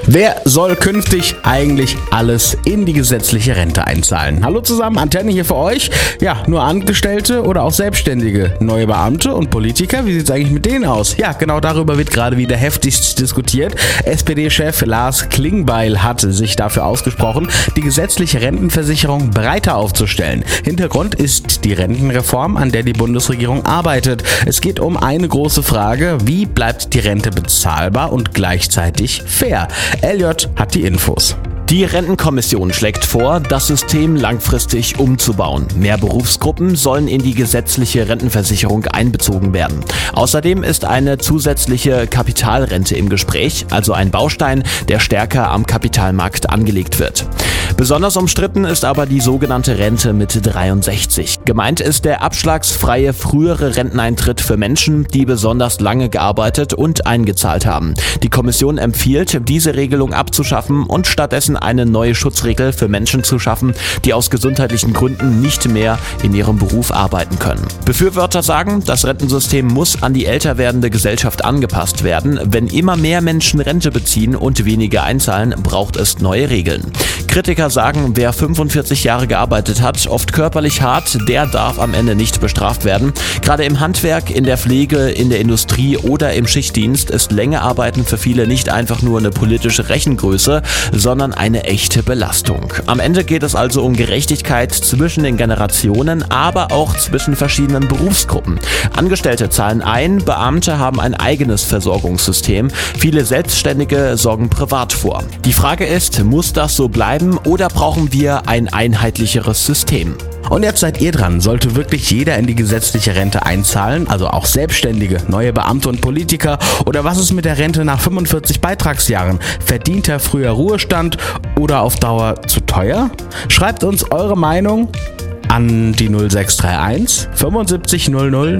Wer soll künftig eigentlich alles in die gesetzliche Rente einzahlen? Hallo zusammen, Antenne hier für euch. Ja, nur Angestellte oder auch Selbstständige, neue Beamte und Politiker, wie sieht es eigentlich mit denen aus? Ja, genau darüber wird gerade wieder heftigst diskutiert. SPD-Chef Lars Klingbeil hat sich dafür ausgesprochen, die gesetzliche Rentenversicherung breiter aufzustellen. Hintergrund ist die Rentenreform, an der die Bundesregierung arbeitet. Es geht um eine große Frage: Wie bleibt die Rente bezahlbar und gleichzeitig fair? Elliot hat die Infos. Die Rentenkommission schlägt vor, das System langfristig umzubauen. Mehr Berufsgruppen sollen in die gesetzliche Rentenversicherung einbezogen werden. Außerdem ist eine zusätzliche Kapitalrente im Gespräch, also ein Baustein, der stärker am Kapitalmarkt angelegt wird. Besonders umstritten ist aber die sogenannte Rente mit 63. Gemeint ist der abschlagsfreie frühere Renteneintritt für Menschen, die besonders lange gearbeitet und eingezahlt haben. Die Kommission empfiehlt, diese Regelung abzuschaffen und stattdessen eine neue Schutzregel für Menschen zu schaffen, die aus gesundheitlichen Gründen nicht mehr in ihrem Beruf arbeiten können. Befürworter sagen, das Rentensystem muss an die älter werdende Gesellschaft angepasst werden. Wenn immer mehr Menschen Rente beziehen und weniger einzahlen, braucht es neue Regeln. Kritiker sagen, wer 45 Jahre gearbeitet hat, oft körperlich hart, der darf am Ende nicht bestraft werden. Gerade im Handwerk, in der Pflege, in der Industrie oder im Schichtdienst ist länger Arbeiten für viele nicht einfach nur eine politische Rechengröße, sondern eine echte Belastung. Am Ende geht es also um Gerechtigkeit zwischen den Generationen, aber auch zwischen verschiedenen Berufsgruppen. Angestellte zahlen ein, Beamte haben ein eigenes Versorgungssystem, viele Selbstständige sorgen privat vor. Die Frage ist, muss das so bleiben oder brauchen wir ein einheitlicheres System? Und jetzt seid ihr dran. Sollte wirklich jeder in die gesetzliche Rente einzahlen, also auch Selbstständige, neue Beamte und Politiker? Oder was ist mit der Rente nach 45 Beitragsjahren? Verdient er früher Ruhestand oder auf Dauer zu teuer? Schreibt uns eure Meinung an die 0631 75 00